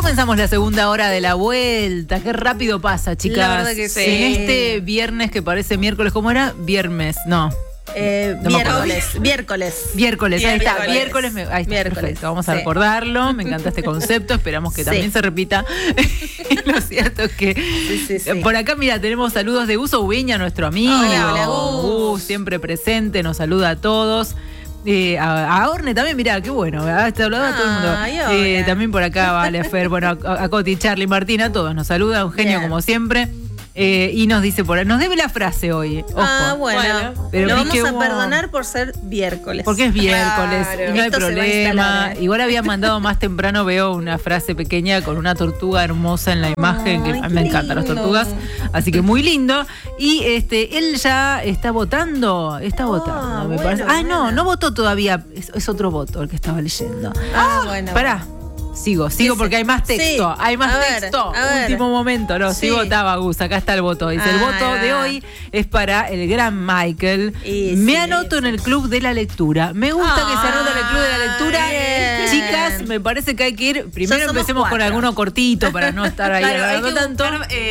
comenzamos la segunda hora de la vuelta. Qué rápido pasa, chicas. La verdad que sí. En este viernes que parece miércoles, ¿cómo era? Viernes, no. Miércoles, ahí está. Miércoles, ahí está, perfecto. Vamos a recordarlo. Me encanta este concepto. Esperamos que también se repita. Lo cierto es que por acá, mira, tenemos saludos de Gus Ubiña, nuestro amigo. Hola, Gus, siempre presente, nos saluda a todos. A Orne también, mirá, qué bueno, está hablando a todo el mundo. También por acá, vale, a Fer, bueno, a Coti, Charlie, Martín, a todos nos saluda, Eugenio como siempre. Y nos dice por ahí, nos debe la frase hoy. Ojo. Bueno. Pero lo vamos a perdonar por ser miércoles. Porque es miércoles, claro. y no hay Esto problema. Igual había mandado más temprano, veo una frase pequeña con una tortuga hermosa en la imagen, que a mí me encantan las tortugas. Así que muy lindo. Y él ya está votando. Me parece. No votó todavía. Es otro voto el que estaba leyendo. Bueno. Pará. Sigo porque hay más texto. Hay más texto. Último momento. No, sí votaba Gus. Acá está el voto. Dice, el voto de hoy es para el gran Michael. Me anoto en el club de la lectura. Me gusta que se anote en el club de la lectura. Chicas, me parece que hay que ir. Primero empecemos con alguno cortito para no estar ahí hablando tanto.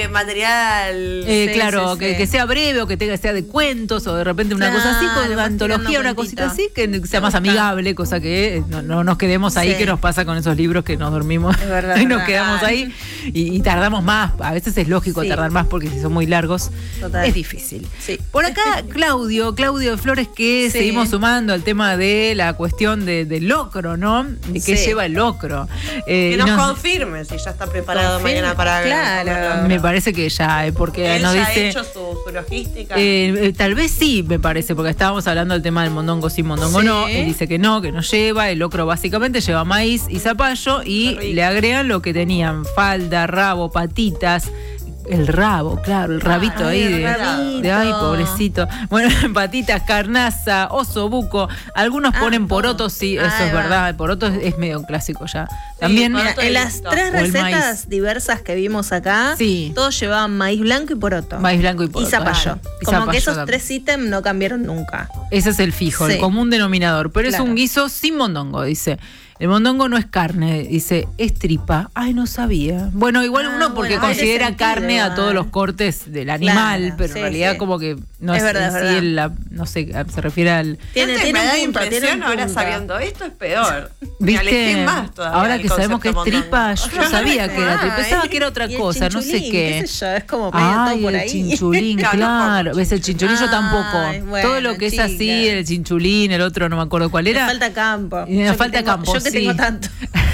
Material. Claro, que sea breve o que sea de cuentos o de repente una cosa así, con una antología, una cosita así, que sea más amigable, cosa que no nos quedemos ahí, que nos pasa con esos libros que nos dormimos y nos quedamos ahí y tardamos más. A veces es lógico tardar más porque si son muy largos es difícil. Por acá Claudio de Flores, que seguimos sumando al tema de la cuestión del locro, ¿no? De qué lleva el locro. Que nos confirme si ya está preparado mañana para... Claro. Me parece que ya, porque él nos ya dice... ha hecho su logística. Tal vez sí, me parece, porque estábamos hablando del tema del mondongo sí, mondongo no. Él dice que no lleva. El locro básicamente lleva maíz y zapallo y le agregan lo que tenían: falda, rabo, patitas. El rabo, claro, el rabito ahí de ay, pobrecito. Bueno, patitas, carnaza, oso buco. Algunos ponen porotos, sí, eso es verdad. El poroto es medio clásico ya. También en las 3 recetas diversas que vimos acá, todos llevaban maíz blanco y poroto. Y zapallo. Como que esos 3 ítems no cambiaron nunca. Ese es el fijo, el común denominador. Pero es un guiso sin mondongo, dice. El mondongo no es carne, dice, es tripa. Ay, no sabía. Bueno, igual uno porque considera carne a todos los cortes del animal, pero en realidad como que no es verdad, no sé, se refiere al... Tiene un punto, ahora sabiendo esto es peor. ¿Viste? Más ahora que sabemos que es tripa, yo no sabía que era tripa. Pensaba que era otra cosa, no sé qué. Es como medio todo por ahí. El chinchulín, claro. ¿Ves? El chinchulín yo tampoco. Todo lo que es así, el chinchulín, el otro no me acuerdo cuál era. Falta campo. Falta campo, yo que tengo tanto.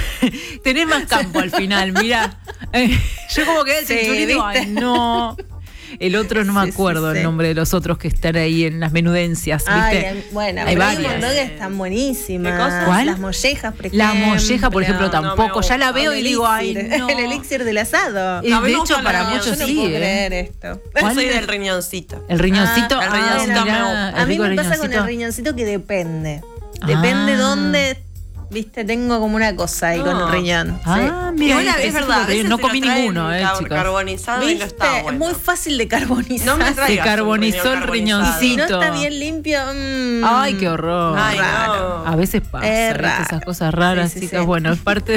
Tenés más campo al final, mirá. Yo como que el chinchulín digo, ay, no. El otro no me acuerdo el nombre de los otros que están ahí en las menudencias, ¿viste? Bueno, hay varias. Hay un montón que están buenísimas. ¿Cuál? Las mollejas, por ejemplo. La molleja, por ejemplo, tampoco. Ya la veo y digo, ay, no. El elixir del asado. De hecho, para muchos sí. No puedo creer esto. Yo soy del riñoncito. El riñoncito. El riñoncito me gusta. A mí me pasa con el riñoncito que depende. Depende dónde... Viste, tengo como una cosa ahí con el riñón. Mira, es verdad. No comí ninguno, chicos. Carbonizado y no está bueno. Es muy fácil de carbonizar. No me traigas se carbonizó el riñoncito. Si no está bien limpio. Ay, qué horror. Ay, raro. A veces pasa. Esas cosas raras, chicas. Bueno, es parte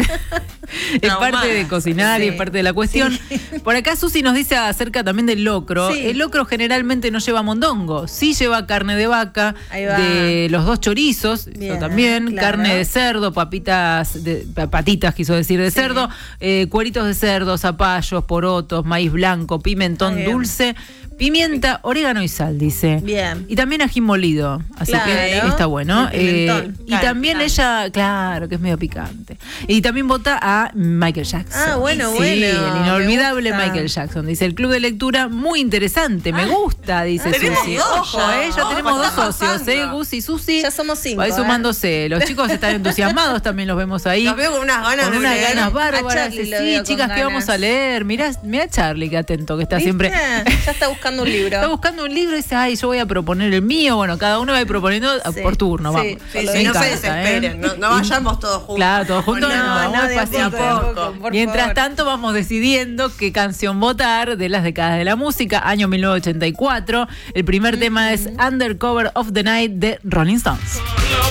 de cocinar y es parte de la cuestión. Por acá Susi nos dice acerca también del locro. El locro generalmente no lleva mondongo. Sí lleva carne de vaca, de los 2 chorizos, eso también, carne de cerdo, patitas quiso decir, de cerdo, cueritos de cerdo, zapallos, porotos, maíz blanco, pimentón dulce, pimienta, orégano y sal, dice. Bien. Y también ají molido, así que está bueno. Y también ella, claro, que es medio picante. Y también vota a Michael Jackson. Bueno. El inolvidable Michael Jackson. Dice, el club de lectura muy interesante, me gusta, dice Susi. Ojo, ya tenemos 2 socios, Gus y Susi. Ya somos 5. Va sumándose. Los chicos están entusiasmados, también los vemos ahí. Los veo con unas ganas con unas ganas bárbaras. Sí, chicas, ¿qué vamos a leer? Mirá Charlie, que atento, que está siempre. Ya está buscando un libro. Está buscando un libro y dice, ay, yo voy a proponer el mío. Bueno, cada uno va a ir proponiendo por turno. Vamos. No se desesperen, no vayamos todos juntos. Claro, todos juntos. No, de a poco. Mientras tanto, vamos decidiendo qué canción votar de las décadas de la música. Año 1984. El primer tema es Undercover of the Night de Rolling Stones.